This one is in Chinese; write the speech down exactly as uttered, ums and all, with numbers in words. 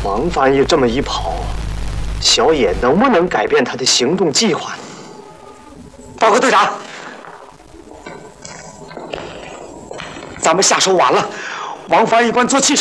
王翻译这么一跑，小野能不能改变他的行动计划呢？报告队长，咱们下手晚了，王翻译官坐汽车。